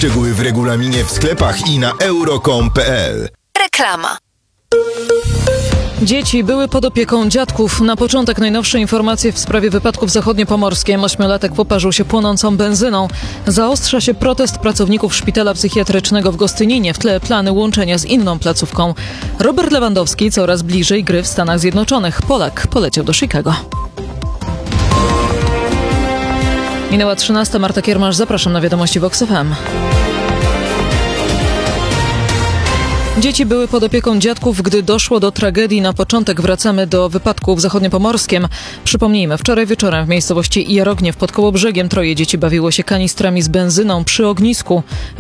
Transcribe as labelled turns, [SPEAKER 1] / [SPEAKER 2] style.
[SPEAKER 1] Szczegóły w regulaminie w sklepach i na euro.com.pl.
[SPEAKER 2] Reklama.
[SPEAKER 3] Dzieci były pod opieką dziadków. Na początek najnowsze informacje w sprawie wypadku w Zachodniopomorskiem. 8-latek poparzył się płonącą benzyną. Zaostrza się protest pracowników szpitala psychiatrycznego w Gostyninie. W tle plany łączenia z inną placówką. Robert Lewandowski coraz bliżej gry w Stanach Zjednoczonych. Polak poleciał do Chicago. Minęła 13. Marta Kiermasz. Zapraszam na wiadomości Vox FM. Dzieci były pod opieką dziadków, gdy doszło do tragedii. Na początek wracamy do wypadku w Zachodniopomorskiem. Przypomnijmy, wczoraj wieczorem w miejscowości Jarogniew pod Kołobrzegiem 3 dzieci bawiło się kanistrami z benzyną przy ognisku.